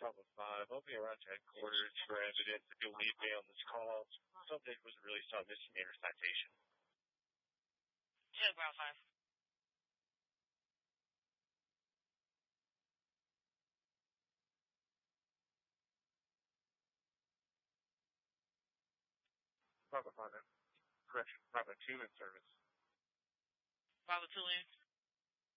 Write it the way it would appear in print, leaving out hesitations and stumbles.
Bravo 5. I'll be around to headquarters for evidence if you'll leave me on this call. Subject was released on misdemeanor citation. Yeah, Bravo 5. Bravo 5. Correction, Bravo 2 in service. Bravo 2 in.